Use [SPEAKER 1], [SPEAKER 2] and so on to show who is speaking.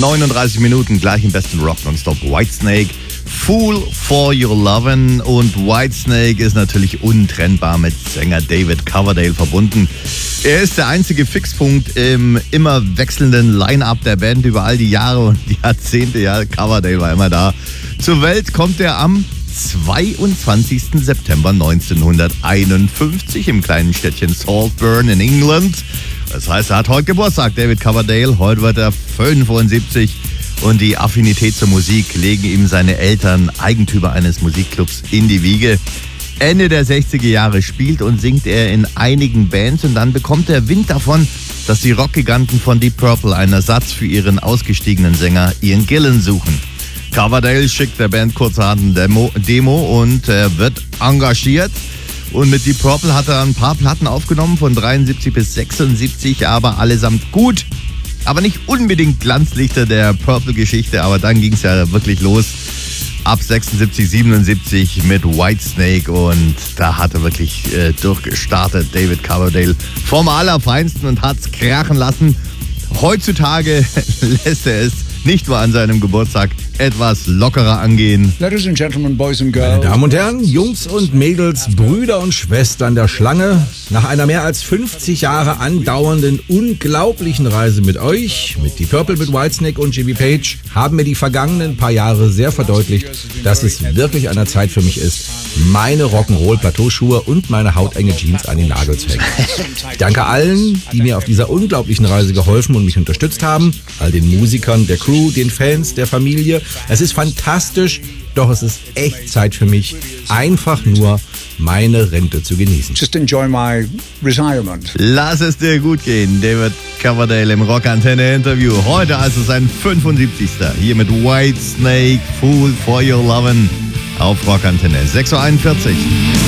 [SPEAKER 1] 39 Minuten, gleich im besten Rock nonstop. Whitesnake, Fool for Your Lovin'. Und Whitesnake ist natürlich untrennbar mit Sänger David Coverdale verbunden. Er ist der einzige Fixpunkt im immer wechselnden Line-Up der Band über all die Jahre und die Jahrzehnte. Ja, Coverdale war immer da. Zur Welt kommt er am 22. September 1951 im kleinen Städtchen Saltburn in England. Das heißt, er hat heute Geburtstag, David Coverdale. Heute wird er 75 und die Affinität zur Musik legen ihm seine Eltern, Eigentümer eines Musikclubs, in die Wiege. Ende der 60er Jahre spielt und singt er in einigen Bands und dann bekommt er Wind davon, dass die Rockgiganten von Deep Purple einen Ersatz für ihren ausgestiegenen Sänger Ian Gillan suchen. Coverdale schickt der Band kurzerhand ein Demo und wird engagiert. Und mit Deep Purple hat er ein paar Platten aufgenommen, von 73 bis 76, aber allesamt gut. Aber nicht unbedingt Glanzlichter der Purple-Geschichte, aber dann ging es ja wirklich los. Ab 76, 77 mit Whitesnake und da hat er wirklich durchgestartet, David Coverdale, vom Allerfeinsten und hat's krachen lassen. Heutzutage lässt er es nicht nur an seinem Geburtstag etwas lockerer angehen.
[SPEAKER 2] Ladies and gentlemen, boys and girls.
[SPEAKER 3] Meine Damen und Herren, Jungs und Mädels, Brüder und Schwestern der Schlange, nach einer mehr als 50 Jahre andauernden, unglaublichen Reise mit euch, mit Deep Purple, mit Whitesnake und Jimmy Page, haben mir die vergangenen paar Jahre sehr verdeutlicht, dass es wirklich an der Zeit für mich ist, meine Rock'n'Roll-Plateauschuhe und meine hautenge Jeans an den Nagel zu hängen. Ich danke allen, die mir auf dieser unglaublichen Reise geholfen und mich unterstützt haben, all den Musikern, der Crew, den Fans, der Familie. Es ist fantastisch, doch es ist echt Zeit für mich, einfach nur meine Rente zu genießen.
[SPEAKER 2] Just enjoy my retirement.
[SPEAKER 1] Lass es dir gut gehen, David Coverdale im Rockantenne-Interview. Heute also sein 75. Hier mit Whitesnake, Fool for Your Lovin' auf Rockantenne 6.41 Uhr.